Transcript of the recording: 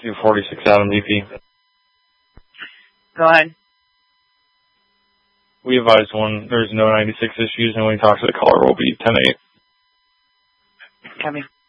246 Adam DP. Go ahead. We advise there's no 96 issues, and when he talks to the caller, will be 10-8. Copy.